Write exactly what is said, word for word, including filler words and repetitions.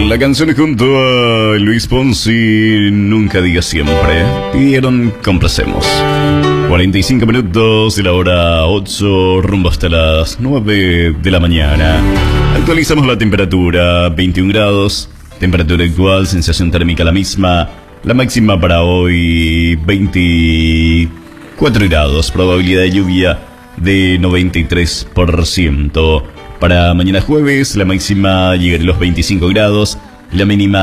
La canción junto a Luis Fonsi, Nunca Digas Siempre. Pidieron Complacemos. cuarenta y cinco minutos de la hora ocho, rumbo hasta las nueve de la mañana. Actualizamos la temperatura, veintiún grados. Temperatura actual, sensación térmica la misma. La máxima para hoy, veinticuatro grados. Probabilidad de lluvia de noventa y tres por ciento. Para mañana jueves, la máxima llegará a los veinticinco grados. La mínima